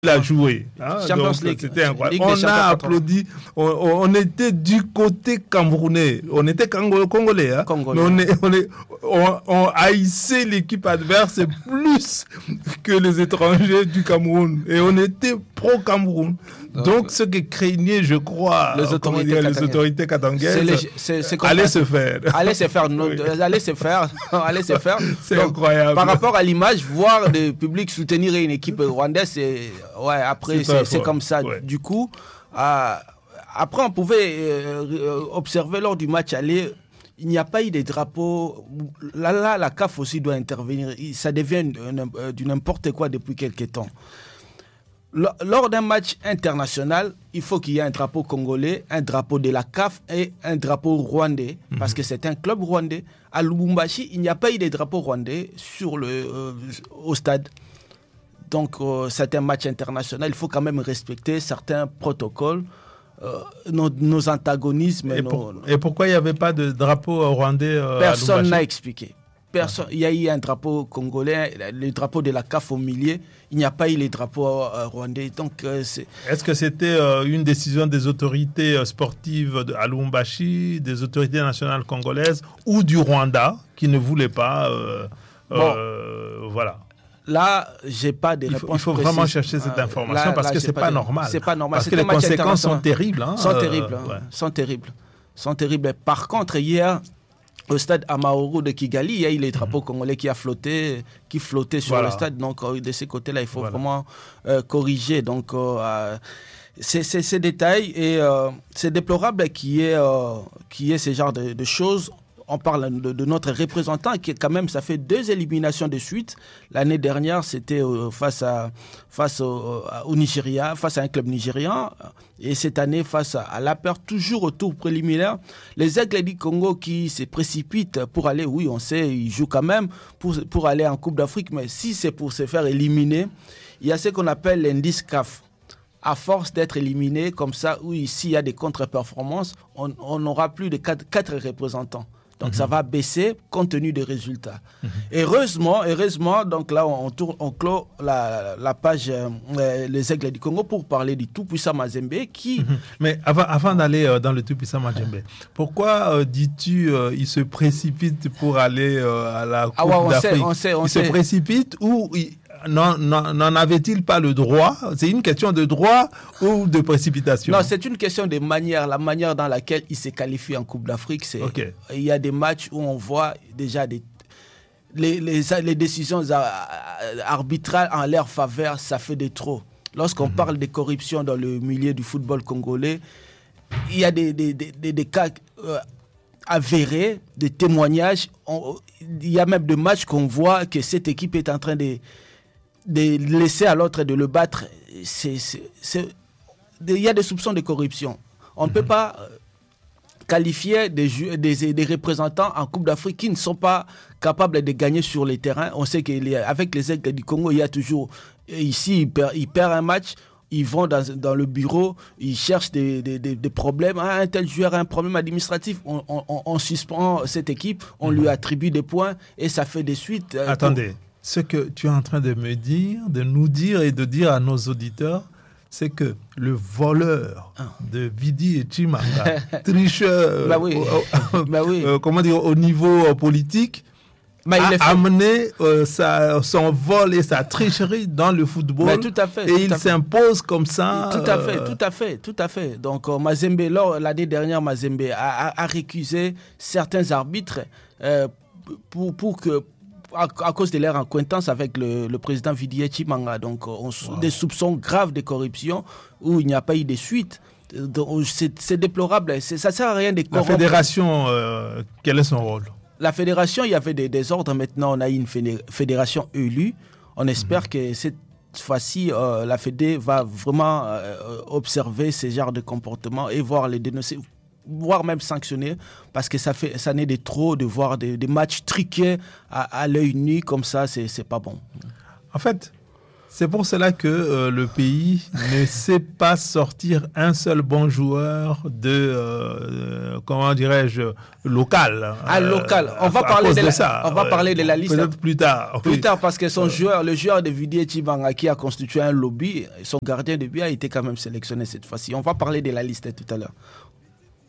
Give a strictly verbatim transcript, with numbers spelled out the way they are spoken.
Il a joué. Hein, Champions donc, League. C'était incroyable. Ligue On a applaudi. On, on était du côté camerounais. On était congolais. Hein, Congolais. Mais on, est, on, est, on, on haïssait l'équipe adverse plus que les étrangers du Cameroun. Et on était pro-Cameroun. Donc, Donc ce que craignaient, je crois, les autorités, dire, les autorités katangaises, allaient se faire. Allez se faire. Oui. Allez se faire. Allez se faire. C'est Donc, incroyable. Par rapport à l'image, voir le public soutenir une équipe rwandaise, c'est... Ouais, après, c'est, c'est, c'est comme ça. Ouais. Du coup, euh, après, on pouvait euh, observer lors du match aller, il n'y a pas eu de drapeaux. Là, là, la C A F aussi doit intervenir. Ça devient du n'importe quoi depuis quelques temps. Lors d'un match international, il faut qu'il y ait un drapeau congolais, un drapeau de la C A F et un drapeau rwandais, mm-hmm. parce que c'est un club rwandais. À Lubumbashi, il n'y a pas eu de drapeau rwandais sur le, euh, au stade. Donc, euh, c'est un match international. Il faut quand même respecter certains protocoles, euh, nos, nos antagonismes. Et, nos, pour, et pourquoi il n'y avait pas de drapeau rwandais euh, Personne n'a expliqué. Personne, il y a eu un drapeau congolais, le drapeau de la C A F au milieu. Il n'y a pas eu les drapeaux euh, rwandais. Donc, euh, c'est... Est-ce que c'était euh, une décision des autorités euh, sportives de, à Lubumbashi, des autorités nationales congolaises ou du Rwanda qui ne voulaient pas euh, bon. euh, voilà. Là, j'ai pas de réponse. Il faut, il faut vraiment chercher cette information là, parce là, que c'est pas, pas normal. C'est pas normal. Parce que les conséquences sont terribles. Hein, sont terribles. Euh, hein, ouais. Sont terribles. Sont terribles. Par contre, hier, au stade Amahoro de Kigali, il y a eu les drapeaux mmh. congolais qui a flotté, qui flottaient sur voilà. le stade. Donc, de ces côtés-là, il faut voilà. vraiment euh, corriger. Donc, euh, c'est, c'est ces détails et euh, c'est déplorable qu'il y ait, euh, qu'il y ait ce genre de, de choses. On parle de, de notre représentant qui, quand même, ça fait deux éliminations de suite. L'année dernière, c'était euh, face, à, face au, au Nigeria, face à un club nigérian. Et cette année, face à, à l'A P R, toujours au tour préliminaire. Les Aigles du Congo qui se précipitent pour aller, oui, on sait, ils jouent quand même, pour, pour aller en Coupe d'Afrique. Mais si c'est pour se faire éliminer, il y a ce qu'on appelle l'indice C A F. À force d'être éliminé comme ça, oui, s'il y a des contre-performances, on n'aura plus de quatre, quatre représentants. Donc, mm-hmm. ça va baisser compte tenu des résultats. Mm-hmm. Heureusement, heureusement, donc là, on, tourne, on clôt la, la page euh, Les Aigles du Congo pour parler du tout-puissant Mazembe qui... Mm-hmm. Mais avant, avant d'aller euh, dans le tout-puissant Mazembe, pourquoi euh, dis-tu euh, il se précipite pour aller euh, à la Coupe ah ouais, on d'Afrique sait, on sait, on Il sait. se précipite ou... Il... N'en, n'en, n'en avait-il pas le droit ? C'est une question de droit ou de précipitation ? Non, c'est une question de manière. La manière dans laquelle il se qualifie en Coupe d'Afrique, c'est okay. Il y a des matchs où on voit déjà des, les, les, les décisions arbitrales en leur faveur, ça fait des trop. Lorsqu'on mm-hmm. parle de corruption dans le milieu du football congolais, il y a des, des, des, des, des cas euh, avérés, des témoignages. On, il y a même des matchs qu'on voit que cette équipe est en train de... de laisser à l'autre de le battre, c'est, c'est, c'est, il y a des soupçons de corruption. On ne mm-hmm. peut pas qualifier des, ju- des, des représentants en Coupe d'Afrique qui ne sont pas capables de gagner sur les terrains. On sait qu'avec les Aigles du Congo, il y a toujours... Ici, ils perdent, ils perdent un match, ils vont dans, dans le bureau, ils cherchent des, des, des, des problèmes. Ah, un tel joueur a un problème administratif. On, on, on suspend cette équipe, on mm-hmm. lui attribue des points et ça fait des suites. Attendez. Pour... Ce que tu es en train de me dire, de nous dire et de dire à nos auditeurs, c'est que le voleur ah. de Vidi et Chimanga, tricheur, bah oui. euh, bah oui. euh, comment dire, au niveau euh, politique, bah, a fait... amené euh, sa, son vol et sa tricherie dans le football. Bah, tout à fait. Et il s'impose comme ça. Tout à fait, euh... tout à fait, tout à fait. Donc euh, Mazembe, lors, l'année dernière, Mazembe a, a, a récusé certains arbitres euh, pour, pour que À, à cause de leur acquaintance avec le, le président Vidi Chimanga. Donc, on, wow. des soupçons graves de corruption où il n'y a pas eu de suite. Donc, c'est, c'est déplorable. C'est, ça ne sert à rien de corrompre. La fédération, euh, quel est son rôle ? La fédération, il y avait des désordres. Maintenant, on a une fédération élue. On espère mm-hmm. que cette fois-ci, euh, la Fédé va vraiment euh, observer ce genre de comportement et voir les dénoncer, voire même sanctionner, parce que ça fait ça n'est de trop de voir des, des matchs truqués à, à l'œil nu comme ça, c'est c'est pas bon. En fait, C'est pour cela que euh, le pays ne sait pas sortir un seul bon joueur de, euh, comment dirais-je, local. Ah, local. On va, à, parler, à de la, ça, on va ouais. parler de la liste. Peut-être plus tard. Plus oui. tard, parce que son euh. joueur, le joueur de Didier Tchibanga qui a constitué un lobby, son gardien de but a été quand même sélectionné cette fois-ci. On va parler de la liste tout à l'heure.